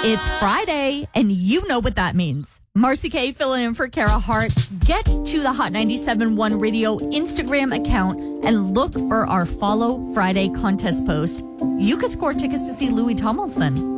It's Friday, and you know what that means. Marcy Kay filling in for Kara Hart. Get to the Hot 97.1 Radio Instagram account and look for our Follow Friday contest post. You could score tickets to see Louis Tomlinson.